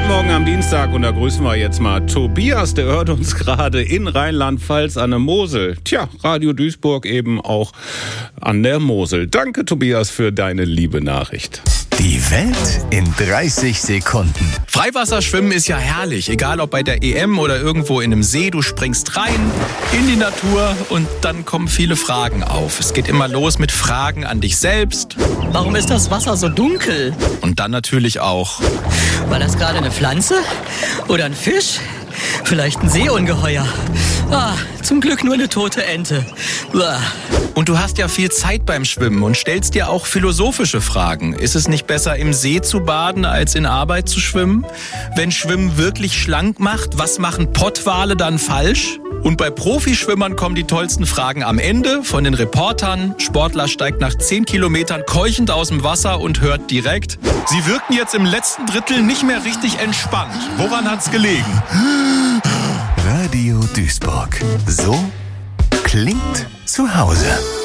Guten Morgen am Dienstag und da grüßen wir jetzt mal Tobias, der hört uns gerade in Rheinland-Pfalz an der Mosel. Tja, Radio Duisburg eben auch an der Mosel. Danke Tobias für deine liebe Nachricht. Die Welt in 30 Sekunden. Freiwasserschwimmen ist ja herrlich, egal ob bei der EM oder irgendwo in einem See. Du springst rein in die Natur und dann kommen viele Fragen auf. Es geht immer los mit Fragen an dich selbst. Warum ist das Wasser so dunkel? Und dann natürlich auch: War das gerade eine Pflanze? Oder ein Fisch? Vielleicht ein Seeungeheuer? Zum Glück nur eine tote Ente. Und du hast ja viel Zeit beim Schwimmen und stellst dir auch philosophische Fragen. Ist es nicht besser, im See zu baden, als in Arbeit zu schwimmen? Wenn Schwimmen wirklich schlank macht, was machen Pottwale dann falsch? Und bei Profischwimmern kommen die tollsten Fragen am Ende von den Reportern. Sportler steigt nach 10 Kilometern keuchend aus dem Wasser und hört direkt: Sie wirkten jetzt im letzten Drittel nicht mehr richtig entspannt. Woran hat's gelegen? Radio Duisburg. So klingt zu Hause.